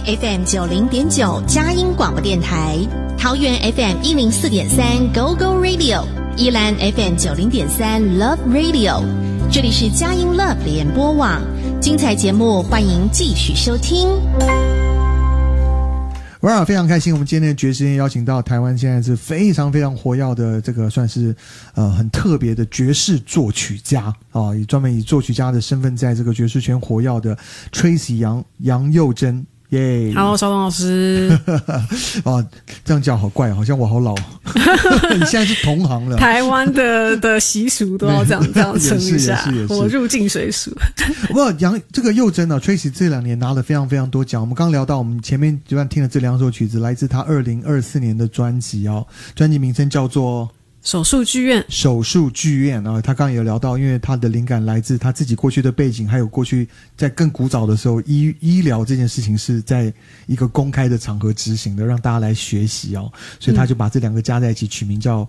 FM 90.9佳音广播电台，桃园 FM 104.3 Go Go Radio， 宜兰 FM 90.3 Love Radio。这里是佳音 Love 联播网，精彩节目欢迎继续收听。 哇，非常开心！我们今天的爵士乐邀请到台湾现在是非常非常活跃的这个算是很特别的爵士作曲家啊，专门以作曲家的身份在这个爵士圈活跃的 Tracy 杨佑珍。耶 ！Hello， 邵东老师。 啊，这样叫好怪，好像我好老。你现在是同行了。 台湾的习俗都要这样称一下， 也是我入境随俗。 不过这个佑珍啊 ，Tracy 这2年拿了非常非常多奖。我们刚聊到，我们前面就算听了这2首曲子，来自他2024年的专辑哦，专辑名称叫做手术剧院啊，他刚刚有聊到，因为他的灵感来自他自己过去的背景，还有过去在更古早的时候，医疗这件事情是在一个公开的场合执行的，让大家来学习哦，所以他就把这2个加在一起，取名叫